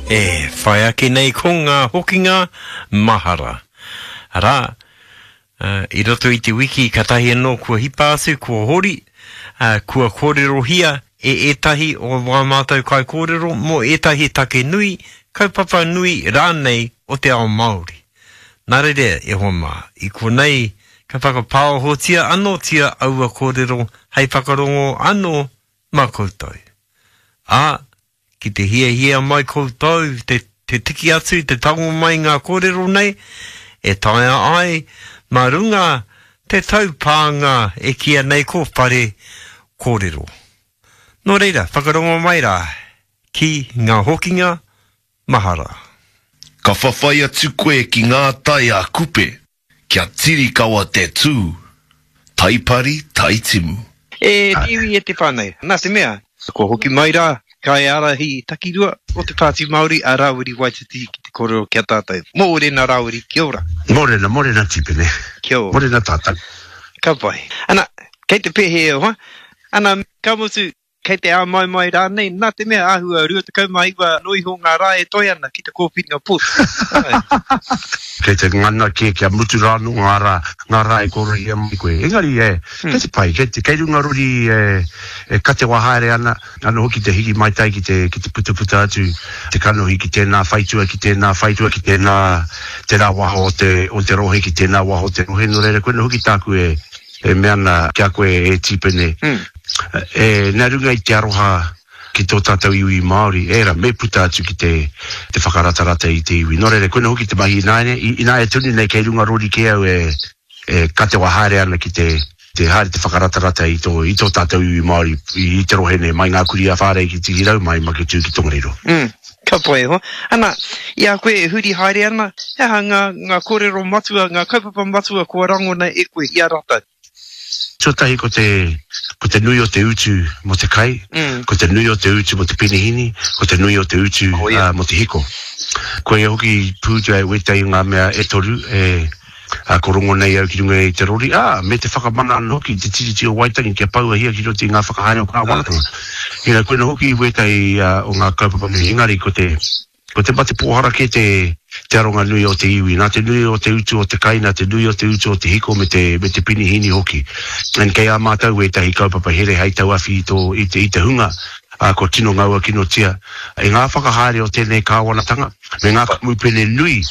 whai ake nei ko ngā hokinga mahara. Ara, I roto I te wiki katahi anō kua hipa asu, kua hori, kua kōrero hia etahi o wā mātou kai kōrero mo etahi take nui, kaupapa nui rānei o te ao Māori. Nā reira e hoa mā, I kua nei ka whakapāohotia anō tia aua kōrero hei whakarongo anō mā koutou. Ki te hia mai koutou, te tiki atu, te tango mai ngā kōrero nei, e taia ai, mā runga te taupānga e kia nei ko whare kōrero. Nō reira, whakarongo mai rā, ki ngā hokinga mahara. Ka whawhai atu koe ki ngā tai a kupe, kia tiri kawa te tū, taipari taitimu. Tiwi e te whānei, nā te mea, ko hoki mai rā, kai ara hi takirua o te Pāti Māori a Rawiri Waititi ki te kōrero kia tātou. Mōrena Rawiri, kia ora. Mōrena tipene. Kia ora. Mōrena tātou. Ka pai. Ana, kei te pehe e hoa, ana, ka mutu, kei te a mai rānei, nā te mea āhua rua te kaumaiwa noi ho ngā rā e toi ana ki te kōpiti ngā pūtu. Kei te ngana kia mutu rānu ngā rā e kōra ia mai koe. Engari kei te pai, kei runga ruri kate wahaere ana hoki te hiki mai tai ki te puta atu, te kanohi ki tēnā whaitua ki tēnā tērā waho o te rohe ki tēnā waho o te rohe. No reira koe hoki tāku e meana kia koe e tipene. Nā runga I te aroha ki tō tātou iwi Māori, era me puta atu ki te whakaratarata I te iwi. Nō reira, koe hoki te mahi ina e tuni nei kei runga rori ke au kate wahaere ana ki te haere te whakaratarata I tō tātou iwi Māori, I te rohene, mai ngā kuri a whārei ki te hirau, mai ma ki tū ki tongariro. Ka poe ho. Ana, ia koe e huri haere ana, eha ngā kōrero matua, ngā kaupapa matua kua rango nei e koe I a rata. Sotahi ko te nui o te utu mo te kai, ko te nui o te utu mo te penehini, ko te nui o te utu mo te hiko. Ko e hoki pūtua e wetai ngā mea e toru, ko rongo nei au ki runga I te rori, me te whakamana ana hoki, te titi o waitangi kia paua hia ki roti ngā whakahaere o kā wanatanga. Hina koe na hoki wetai o ngā kaupapa me engari ko te mate pohara ke te aronga nui o te iwi, nā te nui o te utu o te kai, nā te nui o te utu o te hiko me te pinihini hoki. En kei a mātau e tahi kaupapa here hei tau awhi I te hunga, ko tino ngaua kino tia. E ngā whakahaere o tēnei kāwanatanga, me ngā kamupene nui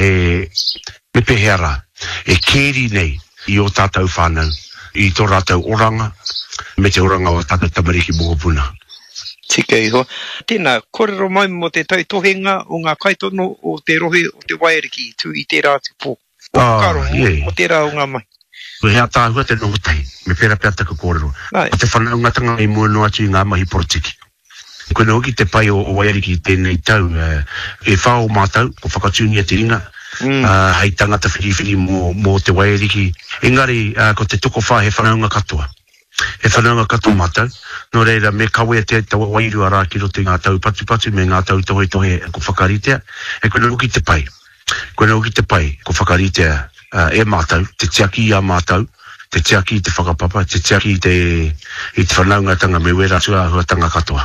me peheara, e kēri nei I o tātou whānau, I tō rātou oranga, me te oranga o tātou tamariki mōpuna. Tika iho. Tēnā, kōrero mai mo te tautohenga o ngā kaitono o te rohe o te wairiki tū I tērā te pō. O tērā o ngā mai. Ko hea tāhua te nohutai, me pera pēr taku kōrero. O te whanaungatanga I mua noa atu I ngā mahi porotiki. Ko na hoki te pai o wairiki tēnei tau, e whao mātau, ko whakatūnia te ringa, hei tangata whiriwhiri mō te wairiki. Engari, ko te toko wha he whanaunga katoa. E whanaunga katoa mātau, no reira me kawe te wairu ara ki roto ngā tau patu me ngā tau tohe ko whakaritea, e koe hoki te pai. Koe hoki te pai, ko whakaritea e mātau, te tiaki a mātau, te tiaki te whakapapa, te tiaki I te whanaungatanga me wera tua huatanga katoa.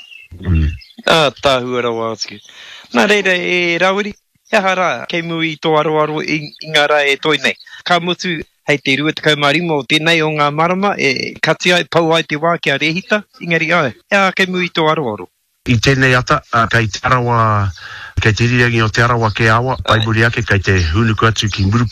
Tāhua rawa atu. Nā reira e Rawiri, hara, kei mui tō aroaro I ngā rā e toi nei. Ka mutu hei te rua te kaumarima o tēnei o ngā marama, kati ai, pau ai te wā kia rehita, ingari ai. Kei mui tō aroaro. I tēnei ata, kei te arawa, kei te ririangi o te arawa ke awa, paimuri ake, kei te hunuku atu ki Murupa.